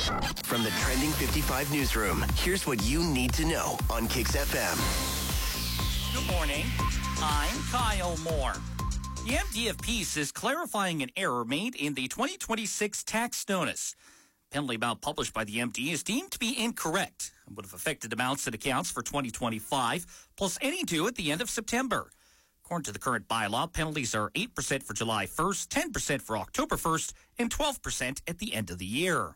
From the Trending 55 newsroom, here's what you need to know on Kicks FM. Good morning. I'm Kyle Moore. The MDFP says clarifying an error made in the 2026 tax notice. Penalty amount published by the MD is deemed to be incorrect and would have affected amounts and accounts for 2025, plus any due at the end of September. According to the current bylaw, penalties are 8% for July 1st, 10% for October 1st, and 12% at the end of the year.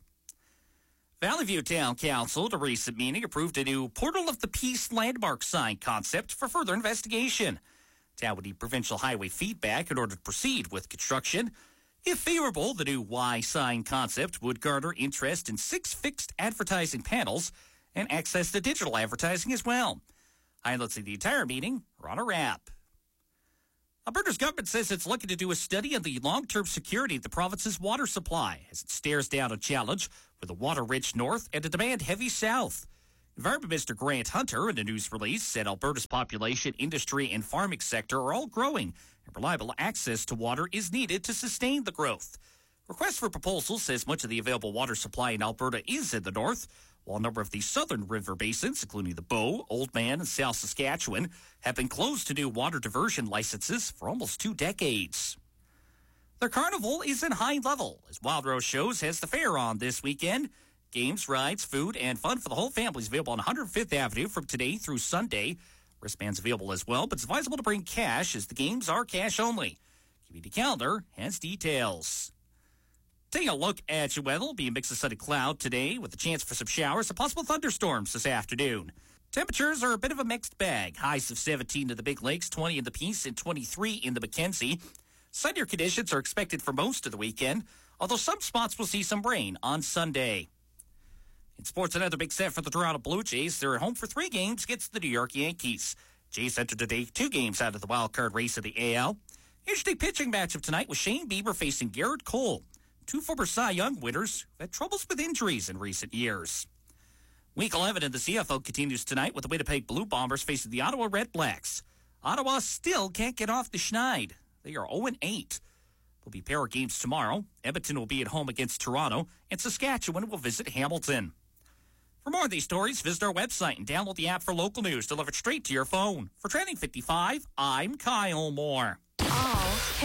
Valley View Town Council, at a recent meeting, approved a new Portal of the Peace landmark sign concept for further investigation. Town would need provincial highway feedback in order to proceed with construction. If favorable, the new Y sign concept would garner interest in 6 fixed advertising panels and access to digital advertising as well. Highlights of the entire meeting are on our app. Alberta's government says it's looking to do a study on the long-term security of the province's water supply as it stares down a challenge with a water-rich north and a demand-heavy south. Environment Minister Grant Hunter, in a news release, said Alberta's population, industry, and farming sector are all growing, and reliable access to water is needed to sustain the growth. Request for Proposal says much of the available water supply in Alberta is in the north, while a number of the southern river basins, including the Bow, Oldman, and South Saskatchewan, have been closed to new water diversion licenses for almost 2 decades. The carnival is in high level as Wild Rose Shows has the fair on this weekend. Games, rides, food, and fun for the whole family is available on 105th Avenue from today through Sunday. Wristbands available as well, but it's advisable to bring cash as the games are cash only. Community calendar has details. Taking a look at your weather, it'll be a mix of sunny cloud today with a chance for some showers and possible thunderstorms this afternoon. Temperatures are a bit of a mixed bag. Highs of 17 in the Big Lakes, 20 in the Peace, and 23 in the Mackenzie. Sunnier conditions are expected for most of the weekend, although some spots will see some rain on Sunday. In sports, another big set for the Toronto Blue Jays. They're at home for 3 games against the New York Yankees. Jays entered today 2 games out of the wild card race of the AL. Interesting pitching matchup tonight with Shane Bieber facing Garrett Cole. 2 former Cy Young winners who had troubles with injuries in recent years. Week 11 in the CFL continues tonight with the Winnipeg Blue Bombers facing the Ottawa Red Blacks. Ottawa still can't get off the schneid. They are 0-8. There'll be pair of games tomorrow. Edmonton will be at home against Toronto, and Saskatchewan will visit Hamilton. For more of these stories, visit our website and download the app for local news delivered straight to your phone. For Trending 55, I'm Kyle Moore.